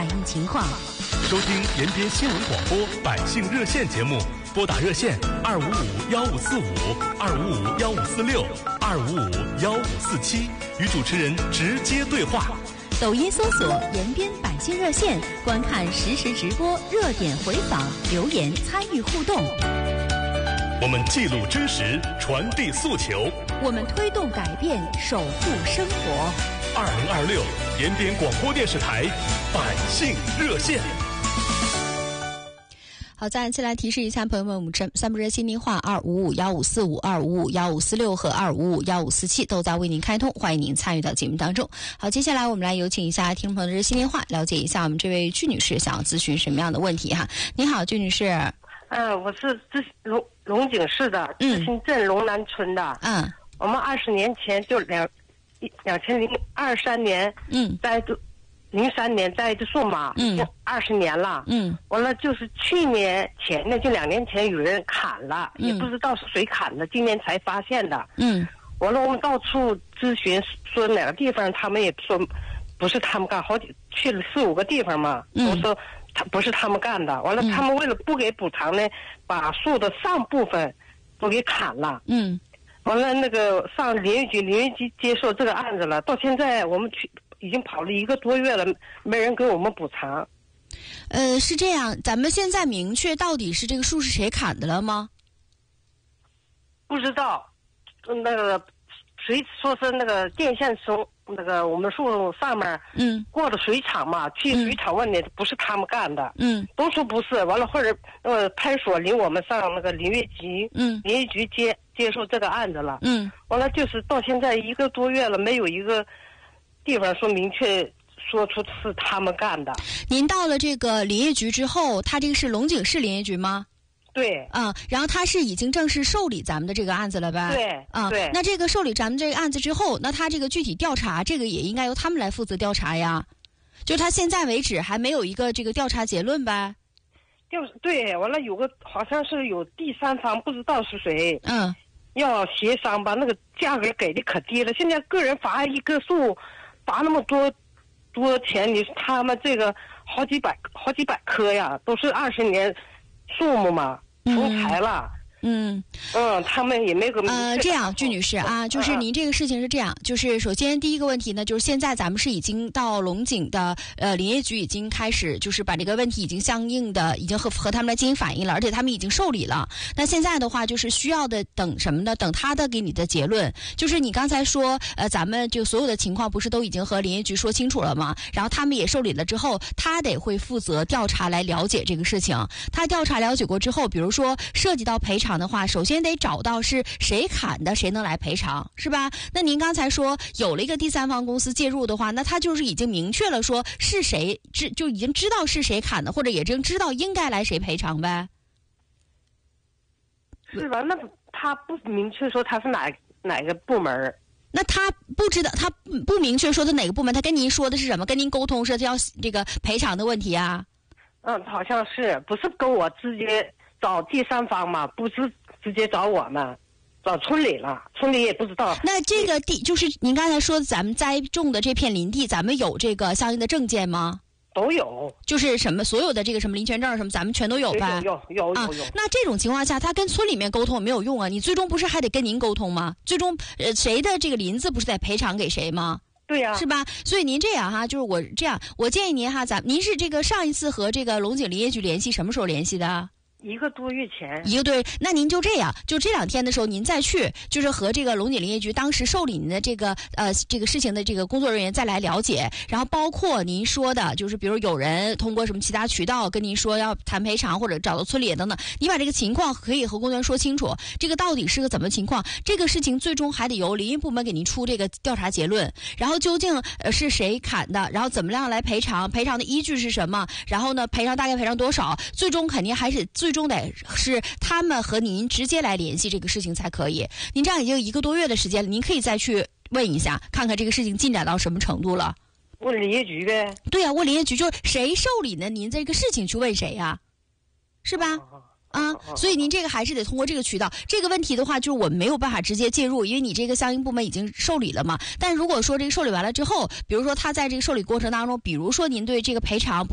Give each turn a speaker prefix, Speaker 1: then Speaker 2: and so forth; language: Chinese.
Speaker 1: 反映情况。
Speaker 2: 收听延边新闻广播百姓热线节目，拨打热线255-1545、255-1546、255-1547，与主持人直接对话。
Speaker 1: 抖音搜索延边百姓热线，观看实时直播、热点回访、留言参与互动。
Speaker 2: 我们记录真实，传递诉求，
Speaker 1: 我们推动改变，守护生活。
Speaker 2: 2026延边广播电视台百姓热线。
Speaker 1: 好，再次来提示一下朋友们，我们三部热心电话255-1545、255-1546和255-1547都在为您开通，欢迎您参与到节目当中。好，接下来我们来有请一下听众朋友的热心电话，了解一下我们这位具女士想要咨询什么样的问题哈。你好，具女士。
Speaker 3: 我是龙井市的知新镇龙南村的。我们20年前就2023年，在03年栽的树嘛，已经20年了。完了就是去年前呢，就2年前有人砍了，也不知道是谁砍的，今年才发现的。完了我们到处咨询，说哪个地方，他们也说不是他们干，去了4、5个地方嘛，都说他不是他们干的。完了他们为了不给补偿呢，把树的上部分都给砍了。完了那个上林业局接受这个案子了，到现在我们已经跑了1个多月了，没人给我们补偿。
Speaker 1: 是这样，咱们现在明确到底是这个树是谁砍的了吗？
Speaker 3: 不知道，那个谁说是那个电线松，那个我们树上面过了水厂嘛，去水厂问的，不是他们干的。都说不是。完了或者派出所领我们上那个林业局，林业局接受这个案子了。完了就是到现在1个多月了，没有一个地方说明确说出是他们干的。
Speaker 1: 您到了这个林业局之后，他这个是龙井市林业局吗？
Speaker 3: 对。
Speaker 1: 然后他是已经正式受理咱们的这个案子了吧？
Speaker 3: 对。对。
Speaker 1: 那这个受理咱们这个案子之后，那他这个具体调查，这个也应该由他们来负责调查呀。就他现在为止还没有一个这个调查结论呗？
Speaker 3: 对，完了有个好像是有第三方，不知道是谁。要协商吧，那个价格给的可低了。现在个人罚一棵树，罚那么多钱，你他们这个好几百棵呀，都是20年树木嘛，成材了。他们也没个
Speaker 1: 这样，具女士啊，就是您这个事情是这样，就是首先第一个问题呢，就是现在咱们是已经到龙井的林业局已经开始，就是把这个问题已经相应的已经和他们来进行反映了，而且他们已经受理了。那现在的话就是需要的等什么呢？等他的给你的结论。就是你刚才说咱们就所有的情况不是都已经和林业局说清楚了吗？然后他们也受理了之后，他得会负责调查来了解这个事情。他调查了解过之后，比如说涉及到赔偿的话，首先得找到是谁砍的，谁能来赔偿，是吧？那您刚才说有了一个第三方公司介入的话，那他就是已经明确了说是谁，就已经知道是谁砍的，或者也正知道应该来谁赔偿呗？
Speaker 3: 是吧？那他不明确说他是哪个部门？
Speaker 1: 那他不知道，他不明确说的哪个部门？他跟您说的是什么？跟您沟通是要这个赔偿的问题啊？
Speaker 3: 好像是，不是跟我直接找第三方嘛，不是直接找我们，找村里了，村里也不知道。
Speaker 1: 那这个地就是您刚才说咱们栽种的这片林地，咱们有这个相应的证件吗？
Speaker 3: 都有，
Speaker 1: 就是什么所有的这个什么林权证什么，咱们全都有呗？
Speaker 3: 有。
Speaker 1: 那这种情况下，他跟村里面沟通也没有用啊，你最终不是还得跟您沟通吗？最终谁的这个林子不是得赔偿给谁吗？
Speaker 3: 对呀，
Speaker 1: 是吧？所以您这样哈，就是我建议您哈，您是这个上一次和这个龙井林业局联系什么时候联系的
Speaker 3: ？1个多月前。
Speaker 1: 1个多月，那您就这样，就这2天的时候，您再去，就是和这个龙井林业局当时受理您的这个事情的这个工作人员再来了解，然后包括您说的，就是比如有人通过什么其他渠道跟您说要谈赔偿，或者找到村里等等，你把这个情况可以和工作人员说清楚，这个到底是个怎么情况？这个事情最终还得由林业部门给您出这个调查结论，然后究竟是谁砍的，然后怎么样来赔偿，赔偿的依据是什么，然后呢大概赔偿多少，最终肯定还是最终得是他们和您直接来联系这个事情才可以。您这样已经1个多月的时间了，您可以再去问一下，看看这个事情进展到什么程度了。
Speaker 3: 问林业局呗。
Speaker 1: 对呀，问林业局，就是谁受理呢？您这个事情去问谁呀？是吧？所以您这个还是得通过这个渠道。这个问题的话，就是我们没有办法直接介入，因为你这个相应部门已经受理了嘛。但如果说这个受理完了之后，比如说他在这个受理过程当中，比如说您对这个赔偿